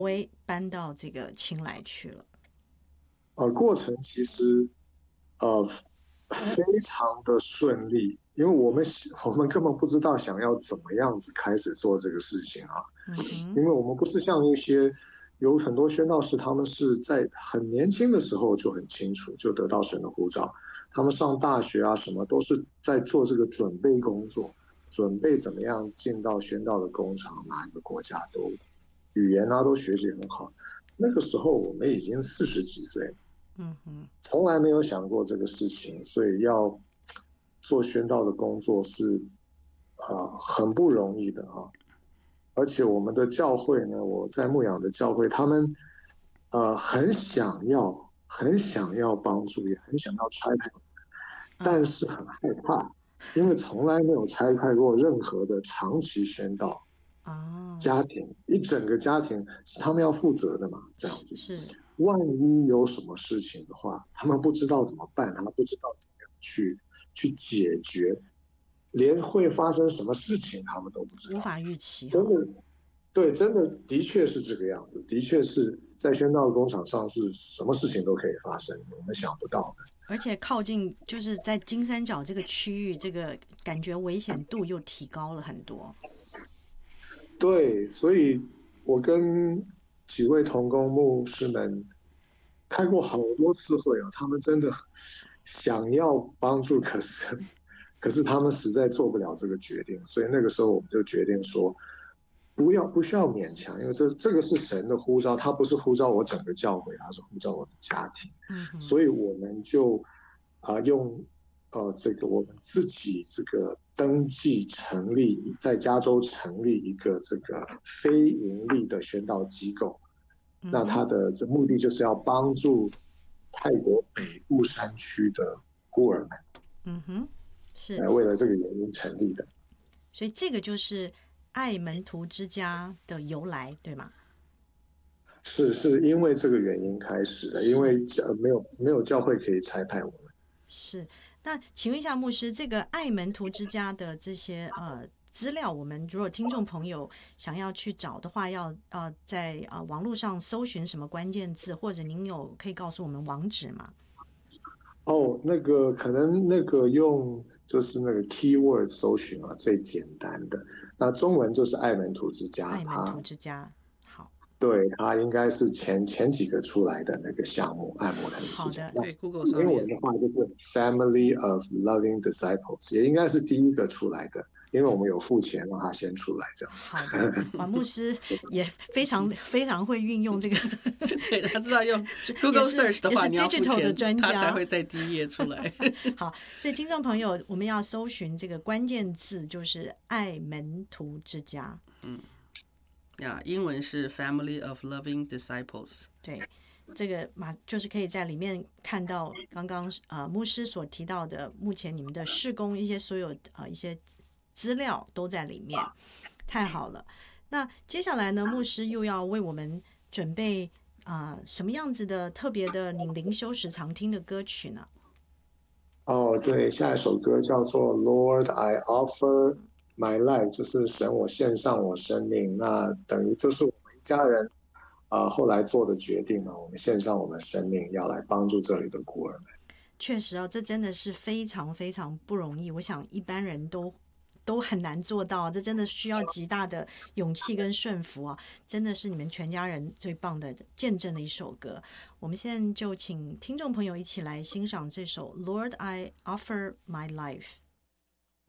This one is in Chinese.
为搬到这个青来去了？ 过程其实呃非常的顺利，因为我们根本不知道想要怎么样子开始做这个事情啊， 嗯哼。 因为我们不是像一些有很多宣道士，他们是在很年轻的时候就很清楚，就得到神的呼召，他们上大学啊什么都是在做这个准备工作，准备怎么样进到宣道的工厂，哪一个国家都语言啊都学习很好。那个时候我们已经40几岁了。 嗯哼。 从来没有想过这个事情，所以要做宣道的工作是很不容易的啊。而且我们的教会呢，我在牧养的教会，他们很想要帮助，也很想要差派，但嗯。 是很害怕，因为从来没有差派过任何的长期宣道哦。 家庭，一整个家庭是他们要负责的嘛，这样子。 是。 万一有什么事情的话，他们不知道怎么办，他们不知道怎么样去解决，连会发生什么事情他们都不知道。 无法预期哈。 真的，对，真的的确是这个样子，的确是在宣道工厂上是什么事情都可以发生，我们想不到的。 而且靠近就是在金三角这个区域，这个感觉危险度又提高了很多。 对，所以我跟几位同工牧师们开过好多次会哦，他们真的想要帮助，可是他们实在做不了这个决定，所以那个时候我们就决定说，不需要勉强，因为这个是神的呼召，他不是呼召我整个教会，他是呼召我的家庭， 嗯哼。 所以我们就用这个我们自己这个登记成立，在加州成立一个这个非盈利的宣道机构。那嗯哼。 它的这目的就是要帮助泰国北部山区的孤儿们， 嗯哼。是。 为了这个原因成立的。 所以这个就是爱门徒之家的由来，对吗？ 是因为这个原因开始的，因是。 为没有教会可以差派我们。 是。那请问一下牧师，这个爱门徒之家的这些资料，我们如果听众朋友想要去找的话，要在网络上搜寻什么关键字，或者您可以告诉我们网址吗？ 哦，那个可能那个用就是那个 keyword 搜寻啊，最简单的。那中文就是爱门徒之家， 爱门徒之家。好。 对，它应该是前几个出来的那个项目，爱摩腾之家。 好的。 那对，Google 上面。 英文的话就是 Family of Loving Disciples，也应该是第一个出来的，因为我们有付钱让他先出来这样好的。哇，牧师也非常非常会运用这个对，他知道用也 Google 是 Search 的话， 也是你要付 digital 的钱， 专他才家。 会在第一页出来。 好，所以听众朋友，我们要搜寻这个关键字就是爱门徒之家。 英文是 Family of Loving Disciples。 对，这个就是可以在里面看到刚刚牧师所提到的，目前你们的事工一些所有一些资料都在里面，太好了。那接下来呢，牧师又要为我们准备什么样子的特别的你灵修时常听的歌曲呢？ 哦，对，下一首歌叫做《Lord I Offer My Life》，就是神我献上我生命。那等于就是我们一家人后来做的决定了，我们献上我们生命，要来帮助这里的孤儿们。 确实哦，这真的是非常非常不容易，我想一般人都很难做到，这真的需要极大的勇气跟顺服啊！真的是你们全家人最棒的见证的一首歌。我们现在就请听众朋友一起来欣赏这首《Lord I Offer My Life》。